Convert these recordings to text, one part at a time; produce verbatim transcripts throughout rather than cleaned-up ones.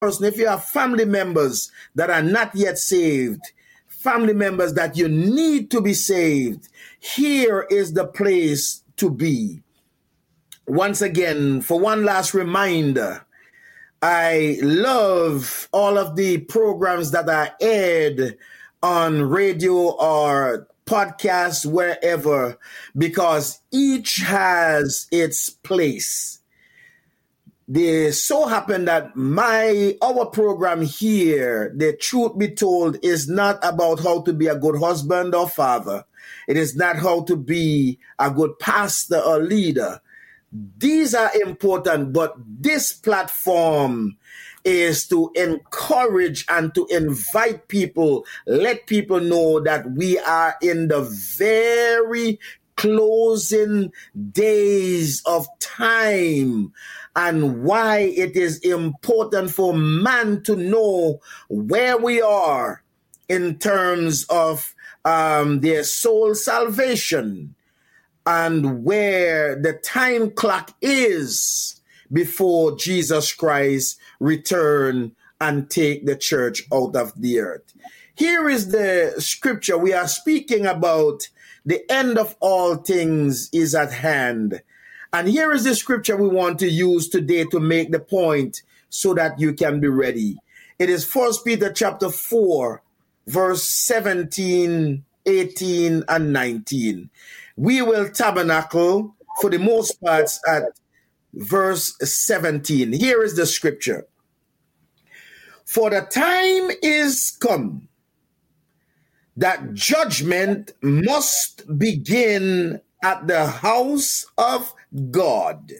person, if you have family members that are not yet saved, family members that you need to be saved, here is the place to be. Once again, for one last reminder, I love all of the programs that are aired on radio or podcasts, wherever, because each has its place. They so happen that my our program here, the truth be told, is not about how to be a good husband or father. It is not how to be a good pastor or leader. These are important, but this platform is to encourage and to invite people, let people know that we are in the very closing days of time, and why it is important for man to know where we are in terms of um, their soul salvation and where the time clock is before Jesus Christ return and take the church out of the earth. Here is the scripture. We are speaking about the end of all things is at hand. And here is the scripture we want to use today to make the point so that you can be ready. It is First Peter chapter four, verse seventeen, eighteen, and nineteen. We will tabernacle for the most part at verse seventeen. Here is the scripture. For the time is come that judgment must begin at the house of God.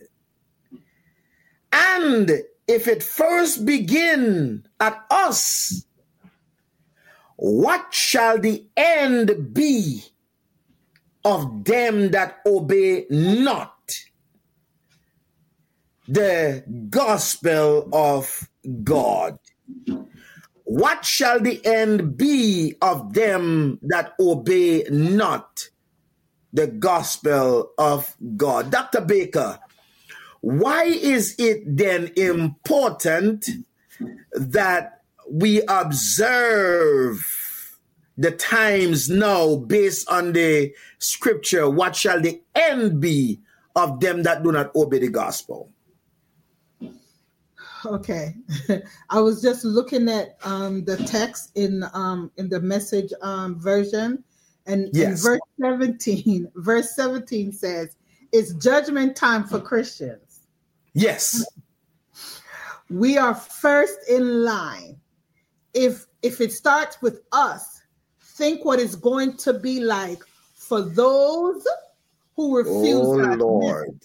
And if it first begin at us, what shall the end be of them that obey not the gospel of God? What shall the end be of them that obey not the gospel of God? Doctor Baker, why is it then important that we observe the times now based on the scripture? What shall the end be of them that do not obey the gospel? Okay, I was just looking at um, the text in um, in the Message um, version, and yes. in verse seventeen, verse seventeen says, "It's judgment time for Christians." Yes, we are first in line. If if it starts with us, think what it's going to be like for those who refuse. Oh that Lord. message.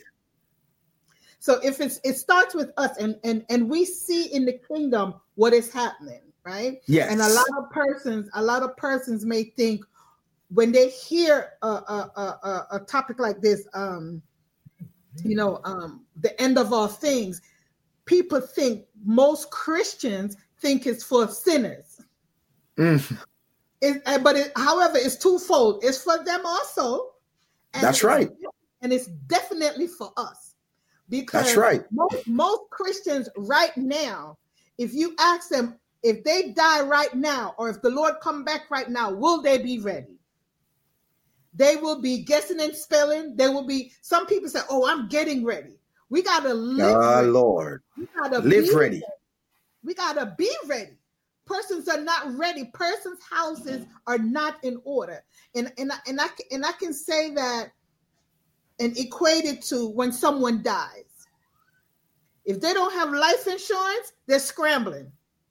So if it's it starts with us, and, and and we see in the kingdom what is happening, right? Yes. And a lot of persons, a lot of persons may think when they hear a a, a, a topic like this, um, you know, um, the end of all things, people think most Christians think it's for sinners. Mm. It, but it, however, it's twofold. It's for them also. And That's right. And it's definitely for us. Because that's right. Most, most Christians right now, if you ask them if they die right now or if the Lord come back right now, will they be ready? They will be guessing and spelling. They will be, some people say, oh, I'm getting ready. We got to live oh, ready. Lord. We gotta live be ready. ready. We got to be ready. Persons are not ready. Persons' houses are not in order. And, and, and, I, and I can say that and equate it to when someone dies. If they don't have life insurance, they're scrambling.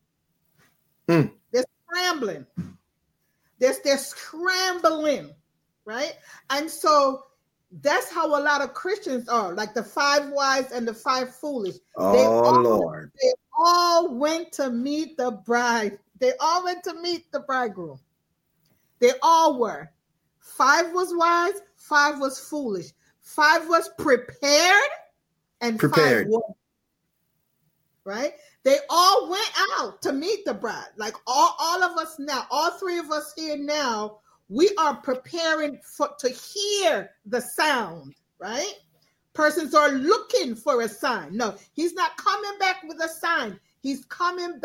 Mm. They're scrambling. They're, they're scrambling, right? And so that's how a lot of Christians are, like the five wise and the five foolish. Oh, they all, Lord. They all went to meet the bride. They all went to meet the bridegroom. They all were. Five was wise, five was foolish. Five was prepared, and prepared. Five was, right? They all went out to meet the bride. Like all, all of us now, all three of us here now, we are preparing for to hear the sound, right? Persons are looking for a sign. No, he's not coming back with a sign. He's coming